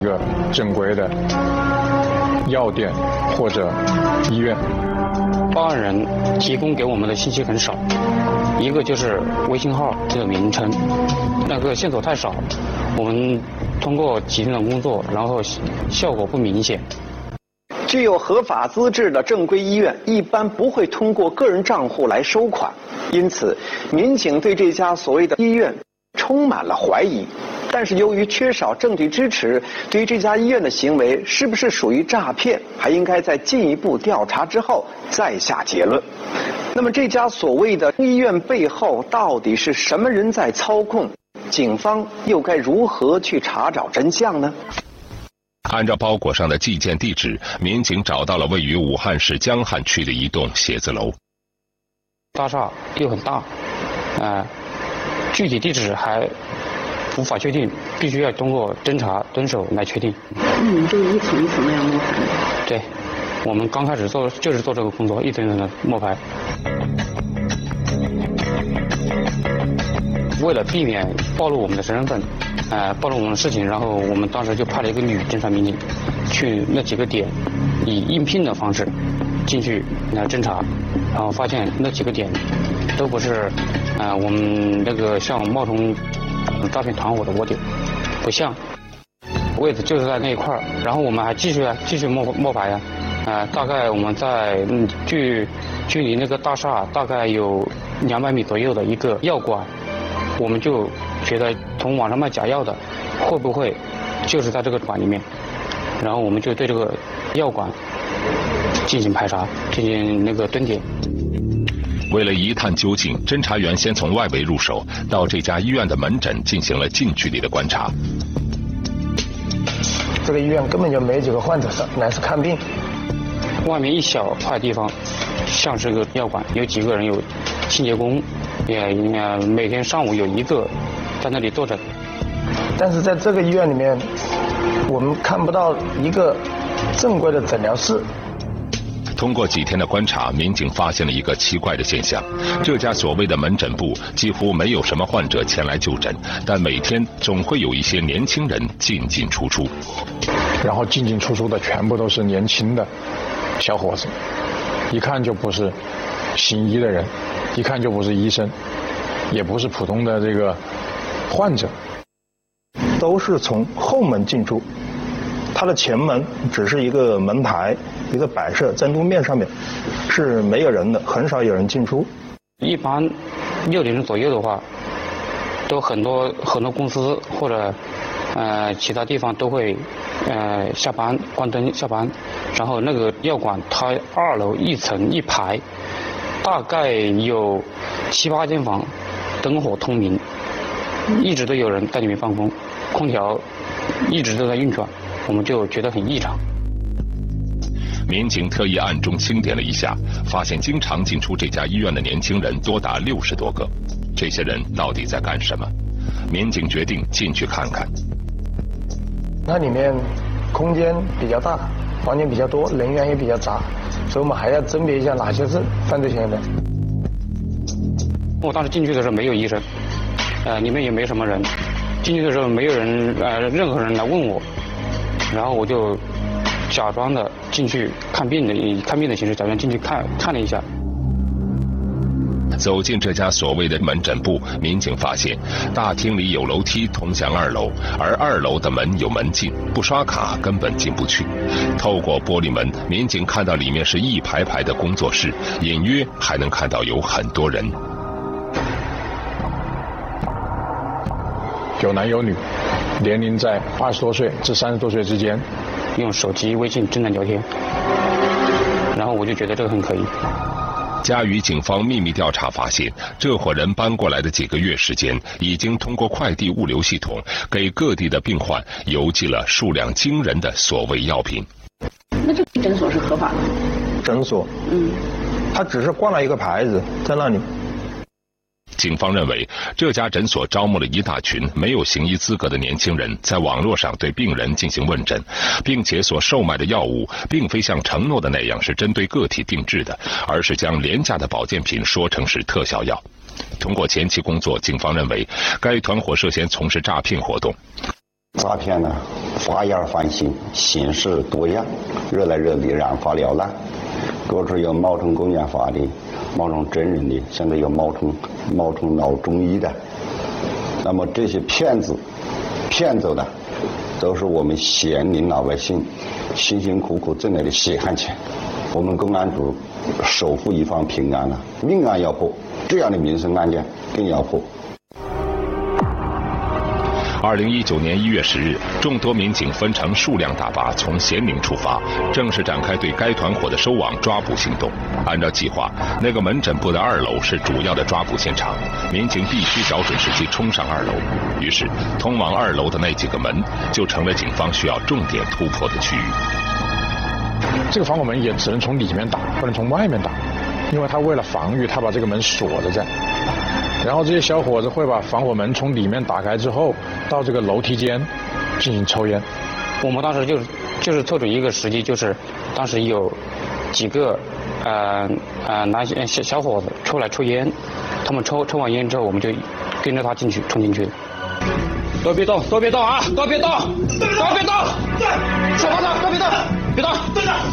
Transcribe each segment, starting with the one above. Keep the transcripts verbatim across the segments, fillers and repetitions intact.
一个正规的药店或者医院。 报案人提供给我们的信息很少，一个就是微信号这个名称，那个线索太少，我们通过几天的工作，然后效果不明显。 具有合法资质的正规医院一般不会通过个人账户来收款，因此民警对这家所谓的医院充满了怀疑。但是由于缺少证据支持，对于这家医院的行为是不是属于诈骗，还应该在进一步调查之后再下结论。那么这家所谓的医院背后到底是什么人在操控？警方又该如何去查找真相呢？ 按照包裹上的寄件地址，民警找到了位于武汉市江汉区的一栋写字楼。 大厦又很大，呃，具体地址还无法确定，必须要通过侦查蹲守来确定。 那你们就一层一层的要摸排？ 对，我们刚开始做就是做这个工作，一层一层的摸排。为了避免暴露我们的身份，呃，暴露我们的事情，然后我们当时就派了一个女侦查民警，去那几个点，以应聘的方式进去来侦查，然后发现那几个点都不是，呃，我们那个像冒充诈骗团伙的窝点，不像，位置就是在那一块儿，然后我们还继续啊，继续摸摸排啊，呃，大概我们在嗯距距离那个大厦大概有两百米左右的一个药馆。我们就觉得从网上卖假药的会不会就是在这个馆里面，然后我们就对这个药馆进行排查，进行那个蹲点。 为了一探究竟，侦查员先从外围入手，到这家医院的门诊进行了近距离的观察。 这个医院根本就没几个患者上来是看病， 外面一小块地方像是个药馆，有几个人，有清洁工，也每天上午有一个在那里坐诊。 但是在这个医院里面，我们看不到一个正规的诊疗室。 通过几天的观察，民警发现了一个奇怪的现象：这家所谓的门诊部几乎没有什么患者前来就诊，但每天总会有一些年轻人进进出出。 然后进进出出的全部都是年轻的小伙子，一看就不是行医的人，一看就不是医生，也不是普通的这个患者， 都是从后门进出。它的前门只是一个门牌，一个摆设在路面上面，是没有人的，很少有人进出。 一般六点钟左右的话，都很多很多公司或者呃其他地方都会呃下班关灯下班，然后那个药馆它二楼一层一排，大概有七八间房，灯火通明，一直都有人在里面办公，空调一直都在运转。我们就觉得很异常。 民警特意暗中清点了一下，发现经常进出这家医院的年轻人多达六十多个。这些人到底在干什么？民警决定进去看看。 它里面空间比较大，房间比较多，人员也比较杂，所以我们还要甄别一下哪些是犯罪嫌疑人。 我当时进去的时候没有医生，呃，里面也没什么人。进去的时候没有人，呃，任何人来问我。然后我就假装的进去看病的，以看病的形式假装进去看看了一下。 走进这家所谓的门诊部，民警发现大厅里有楼梯通向二楼，而二楼的门有门禁，不刷卡根本进不去。透过玻璃门，民警看到里面是一排排的工作室，隐约还能看到有很多人。 有男有女，年龄在二十多岁至三十多岁之间， 用手机微信正在聊天，然后我就觉得这个很可疑。 嘉屿警方秘密调查发现，这伙人搬过来的几个月时间，已经通过快递物流系统给各地的病患邮寄了数量惊人的所谓药品。 那这个诊所是合法的？ 诊所， 嗯， 他只是挂了一个牌子在那里。 警方认为，这家诊所招募了一大群没有行医资格的年轻人，在网络上对病人进行问诊，并且所售卖的药物并非像承诺的那样是针对个体定制的，而是将廉价的保健品说成是特效药。通过前期工作，警方认为该团伙涉嫌从事诈骗活动。 诈骗呢，花样翻新，形式多样，热来热的，染花缭乱。各处有冒充公检法的，冒充真人的，现在有冒充冒充老中医的。那么这些骗子骗走的，都是我们咸宁老百姓辛辛苦苦挣来的血汗钱。我们公安组守护一方平安了，命案要破，这样的民生案件更要破。 二零一九年一月十日，众多民警分成数辆大巴从咸宁出发，正式展开对该团伙的收网抓捕行动。按照计划，那个门诊部的二楼是主要的抓捕现场，民警必须找准时机冲上二楼。于是，通往二楼的那几个门就成了警方需要重点突破的区域。 这个防火门也只能从里面打，不能从外面打，因为他为了防御，他把这个门锁着在。然后这些小伙子会把防火门从里面打开之后，到这个楼梯间进行抽烟。 我们当时就是就是凑准一个时机，就是当时有几个呃呃男小小伙子出来抽烟，他们抽抽完烟之后，我们就跟着他进去冲进去。都别动，都别动啊！都别动，都别动！手放上，都别动，别动！站着！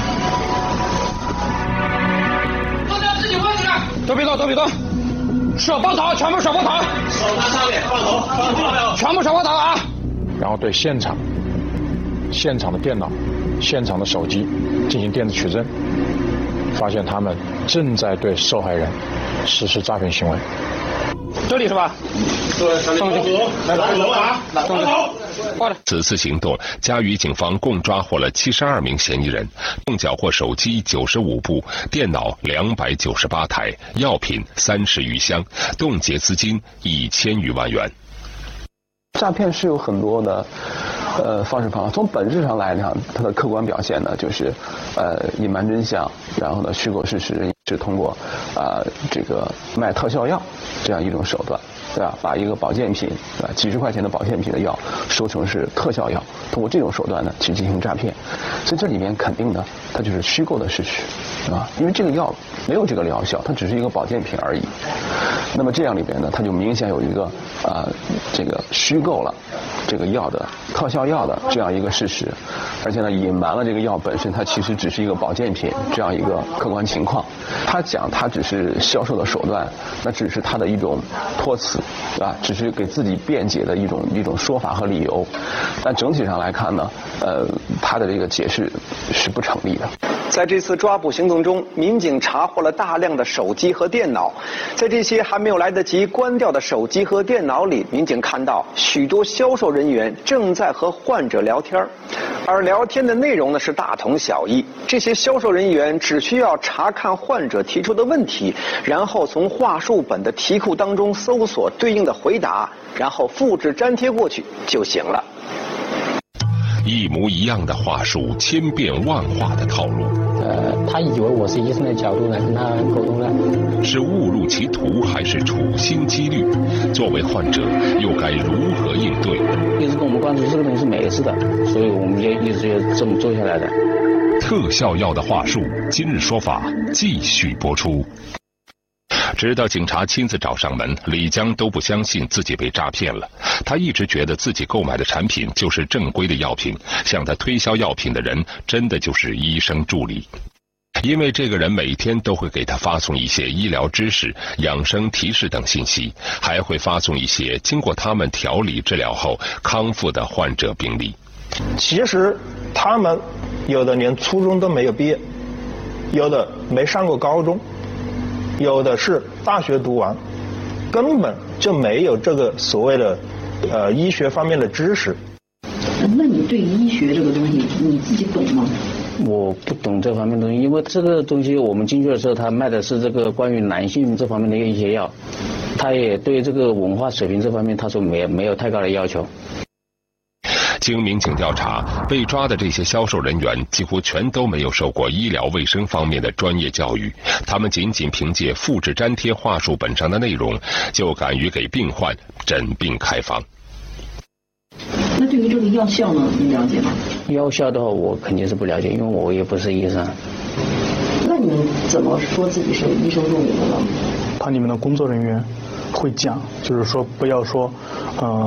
都在自己位置上，都别动，都别动！手抱头，全部手抱头！手拿上面，抱头，抱头，全部手抱头啊！ 然后对现场、现场的电脑、现场的手机进行电子取证，发现他们正在对受害人实施诈骗行为。 这里是吧？对，上去，来来来啊！上去。 此次行动，嘉鱼警方共抓获了七十二名嫌疑人，共缴获手机九十五部、电脑两百九十八台、药品三十余箱，冻结资金一千余万元。 诈骗是有很多的呃方式方法，从本质上来讲，它的客观表现呢，就是呃隐瞒真相，然后呢虚构事实，是通过啊、呃、这个卖特效药这样一种手段。对吧？把一个保健品，啊，几十块钱的保健品的药说成是特效药，通过这种手段呢去进行诈骗，所以这里面肯定的，它就是虚构的事实，啊，因为这个药没有这个疗效，它只是一个保健品而已。那么这样里边呢，它就明显有一个啊、呃，这个虚构了这个药的特效药的这样一个事实，而且呢隐瞒了这个药本身它其实只是一个保健品这样一个客观情况。他讲他只是销售的手段，那只是他的一种托词。啊，只是给自己辩解的一种一种说法和理由，但整体上来看呢，呃，他的这个解释是不成立的。 在这次抓捕行动中，民警查获了大量的手机和电脑，在这些还没有来得及关掉的手机和电脑里，民警看到许多销售人员正在和患者聊天，而聊天的内容呢是大同小异。这些销售人员只需要查看患者提出的问题，然后从话术本的题库当中搜索对应的回答，然后复制粘贴过去就行了。 一模一样的话术，千变万化的套路。 呃，他以为我是医生的角度来跟他沟通的。 是误入歧途，还是处心积虑？作为患者，又该如何应对？ 一直跟我们关注这个东西是没事的，所以我们就一直就这么做下来的。 特效药的话术，今日说法继续播出。直到警察亲自找上门，李江都不相信自己被诈骗了。他一直觉得自己购买的产品就是正规的药品，向他推销药品的人真的就是医生助理。因为这个人每天都会给他发送一些医疗知识、养生提示等信息，还会发送一些经过他们调理治疗后康复的患者病例。 其实他们有的连初中都没有毕业，有的没上过高中，有的是大学读完，根本就没有这个所谓的呃医学方面的知识。 那你对医学这个东西你自己懂吗？ 我不懂这方面的东西，因为这个东西我们进去的时候，他卖的是这个关于男性这方面的一些药，他也对这个文化水平这方面他说没没有太高的要求。 经民警调查，被抓的这些销售人员几乎全都没有受过医疗卫生方面的专业教育，他们仅仅凭借复制粘贴话术本上的内容，就敢于给病患诊病开方。 那对于这个药效呢，你了解吗？ 药效的话，我肯定是不了解，因为我也不是医生。 那你们怎么说自己是医生助理的呢？ 他里面的工作人员会讲，就是说不要说，呃，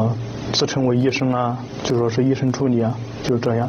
自称为医生啊，就说是医生助理啊，就是这样。